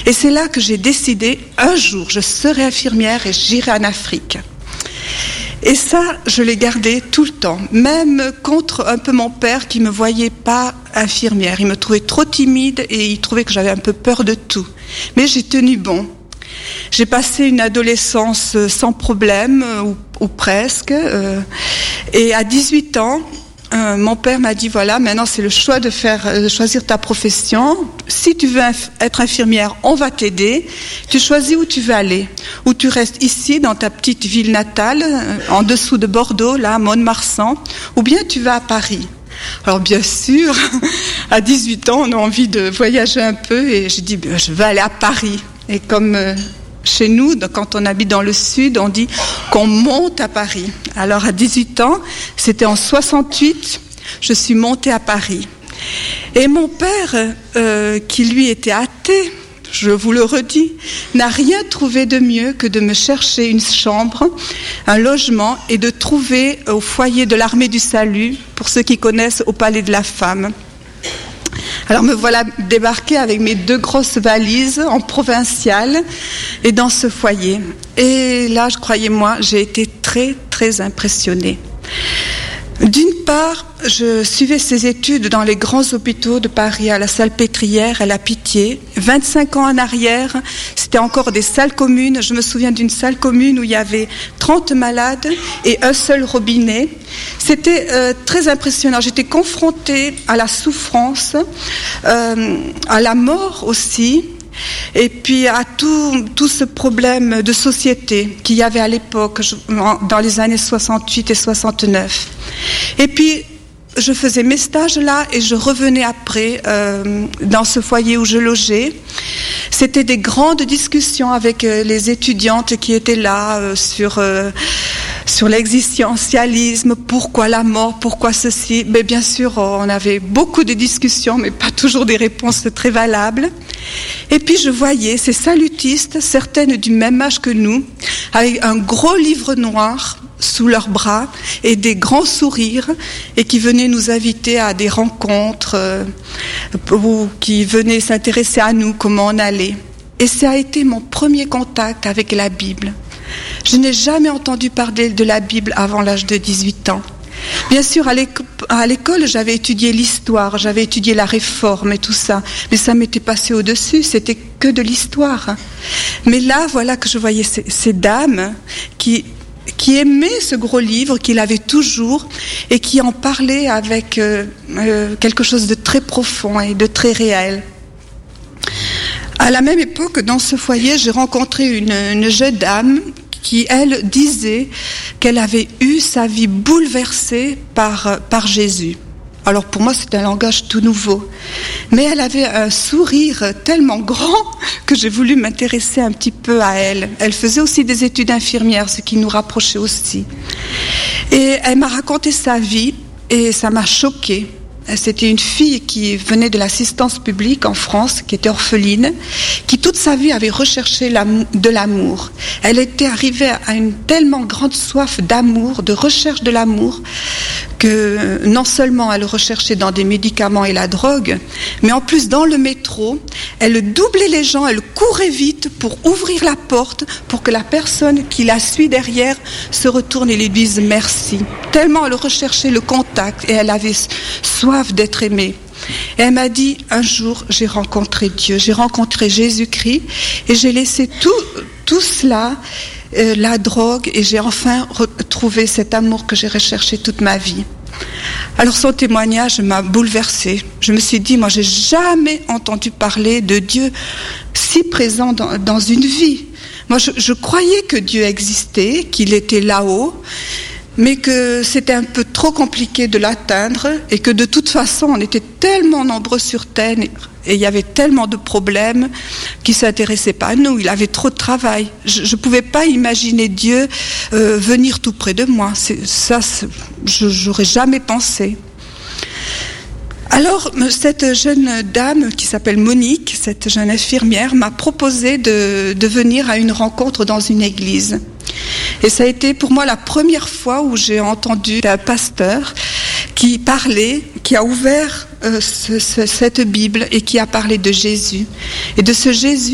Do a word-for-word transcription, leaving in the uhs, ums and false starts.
Et c'est là que j'ai décidé, un jour, je serai infirmière et j'irai en Afrique. Et ça, je l'ai gardé tout le temps, même contre un peu mon père qui ne me voyait pas infirmière. Il me trouvait trop timide et il trouvait que j'avais un peu peur de tout. Mais j'ai tenu bon. J'ai passé une adolescence sans problème, ou, ou presque. Euh, et à dix-huit ans, euh, mon père m'a dit, voilà, maintenant c'est le choix de faire, de choisir ta profession. Si tu veux inf- être infirmière, on va t'aider. Tu choisis où tu veux aller. Ou tu restes ici, dans ta petite ville natale, euh, en dessous de Bordeaux, là, à Mont-de-Marsan. Ou bien tu vas à Paris. Alors bien sûr, à dix-huit ans, on a envie de voyager un peu. Et j'ai dit, ben, je vais aller à Paris. Et comme euh, chez nous, quand on habite dans le sud, on dit qu'on monte à Paris. Alors à dix-huit ans, c'était en soixante-huit, je suis montée à Paris. Et mon père, euh, qui lui était athée, je vous le redis, n'a rien trouvé de mieux que de me chercher une chambre, un logement et de trouver au foyer de l'Armée du Salut, pour ceux qui connaissent, au Palais de la Femme. Alors me voilà débarquée avec mes deux grosses valises en provincial et dans ce foyer. Et là, croyez-moi, j'ai été très, très impressionnée. D'une part, je suivais ces études dans les grands hôpitaux de Paris, à la Salpêtrière, à la Pitié. vingt-cinq ans en arrière, c'était encore des salles communes. Je me souviens d'une salle commune où il y avait trente malades et un seul robinet. C'était euh, très impressionnant. J'étais confrontée à la souffrance, euh, à la mort aussi. Et puis à tout, tout ce problème de société qu'il y avait à l'époque, dans les années soixante-huit et soixante-neuf. Et puis, je faisais mes stages là et je revenais après euh, dans ce foyer où je logeais. C'était des grandes discussions avec euh, les étudiantes qui étaient là euh, sur... Euh, sur l'existentialisme, pourquoi la mort, pourquoi ceci. Mais bien sûr, on avait beaucoup de discussions, mais pas toujours des réponses très valables. Et puis je voyais ces salutistes, certaines du même âge que nous, avec un gros livre noir sous leurs bras et des grands sourires, et qui venaient nous inviter à des rencontres, euh, ou qui venaient s'intéresser à nous, comment on allait. Et ça a été mon premier contact avec la Bible. Je n'ai jamais entendu parler de la Bible avant l'âge de dix-huit ans. Bien sûr, à l'école, j'avais étudié l'histoire, j'avais étudié la Réforme et tout ça, mais ça m'était passé au-dessus, c'était que de l'histoire. Mais là, voilà que je voyais ces, ces dames qui, qui aimaient ce gros livre, qui l'avaient toujours, et qui en parlaient avec euh, euh, quelque chose de très profond et de très réel. À la même époque, dans ce foyer, j'ai rencontré une, une jeune dame qui, elle, disait qu'elle avait eu sa vie bouleversée par, par Jésus. Alors pour moi, c'était un langage tout nouveau. Mais elle avait un sourire tellement grand que j'ai voulu m'intéresser un petit peu à elle. Elle faisait aussi des études infirmières, ce qui nous rapprochait aussi. Et elle m'a raconté sa vie et ça m'a choquée. C'était une fille qui venait de l'assistance publique en France, qui était orpheline, qui toute sa vie avait recherché de l'amour. Elle était arrivée à une tellement grande soif d'amour, de recherche de l'amour, que non seulement elle recherchait dans des médicaments et la drogue, mais en plus dans le métro, elle doublait les gens, elle courait vite pour ouvrir la porte, pour que la personne qui la suit derrière se retourne et lui dise merci. Tellement elle recherchait le contact et elle avait soif d'être aimée. Et elle m'a dit, un jour, j'ai rencontré Dieu, j'ai rencontré Jésus-Christ et j'ai laissé tout, tout cela, euh, la drogue, et j'ai enfin retrouvé cet amour que j'ai recherché toute ma vie. Alors son témoignage m'a bouleversée. Je me suis dit, moi j'ai jamais entendu parler de Dieu si présent dans, dans une vie. Moi je, je croyais que Dieu existait, qu'il était là-haut, mais que c'était un peu trop compliqué de l'atteindre et que de toute façon on était tellement nombreux sur Terre et il y avait tellement de problèmes qu'il ne s'intéressait pas à nous, il avait trop de travail. Je ne pouvais pas imaginer Dieu euh, venir tout près de moi, c'est, ça c'est, je n'aurais jamais pensé. Alors, cette jeune dame qui s'appelle Monique, cette jeune infirmière, m'a proposé de, de venir à une rencontre dans une église. Et ça a été pour moi la première fois où j'ai entendu un pasteur qui parlait, qui a ouvert euh, ce, ce, cette Bible et qui a parlé de Jésus. Et de ce Jésus